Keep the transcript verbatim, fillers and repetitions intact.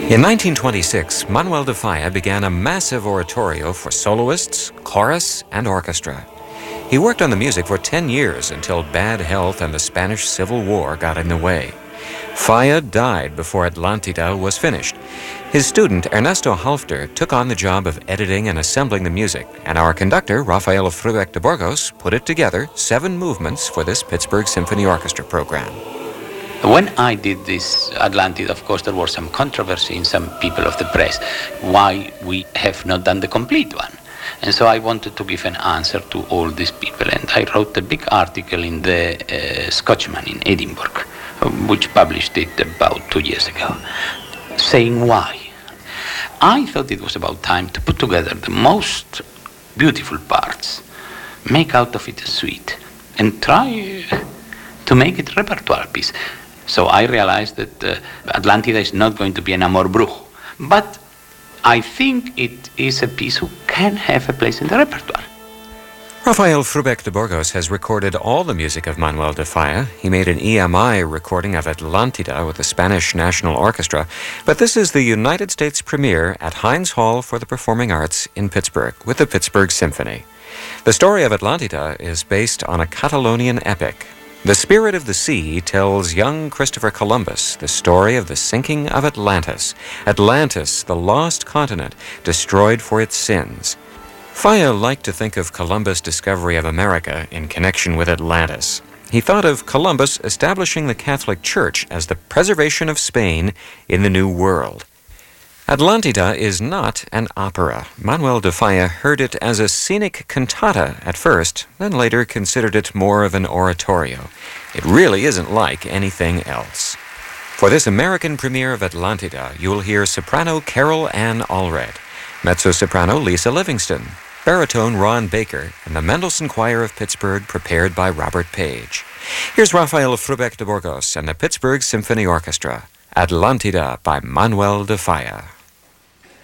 In nineteen twenty-six, Manuel de Falla began a massive oratorio for soloists, chorus, and orchestra. He worked on the music for ten years until bad health and the Spanish Civil War got in the way. Falla died before Atlántida was finished. His student, Ernesto Halfter, took on the job of editing and assembling the music, and our conductor, Rafael Frubeck de Burgos, put it together, seven movements for this Pittsburgh Symphony Orchestra program. When I did this Atlántida, of course, there was some controversy in some people of the press why we have not done the complete one. And so I wanted to give an answer to all these people, and I wrote a big article in the uh, Scotchman in Edinburgh, which published it about two years ago, saying why. I thought it was about time to put together the most beautiful parts, make out of it a suite, and try to make it a repertoire piece. So I realized that uh, Atlántida is not going to be an Amor Brujo, but I think it is a piece who can have a place in the repertoire. Rafael Frubeck de Burgos has recorded all the music of Manuel de Falla. He made an E M I recording of Atlántida with the Spanish National Orchestra, but this is the United States premiere at Heinz Hall for the Performing Arts in Pittsburgh with the Pittsburgh Symphony. The story of Atlántida is based on a Catalonian epic. The Spirit of the Sea tells young Christopher Columbus the story of the sinking of Atlantis, Atlantis, the lost continent, destroyed for its sins. Falla liked to think of Columbus' discovery of America in connection with Atlantis. He thought of Columbus establishing the Catholic Church as the preservation of Spain in the New World. Atlántida is not an opera. Manuel de Falla heard it as a scenic cantata at first, then later considered it more of an oratorio. It really isn't like anything else. For this American premiere of Atlántida, you'll hear soprano Carol Ann Allred, mezzo-soprano Lisa Livingston, baritone Ron Baker, and the Mendelssohn Choir of Pittsburgh prepared by Robert Page. Here's Rafael Frubeck de Burgos and the Pittsburgh Symphony Orchestra, Atlántida by Manuel de Falla.